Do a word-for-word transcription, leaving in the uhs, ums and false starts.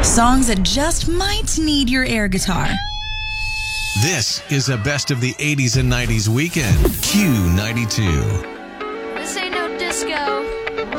Songs that just might need your air guitar. This is a best of the eighties and nineties weekend. Q ninety-two. This ain't no disco.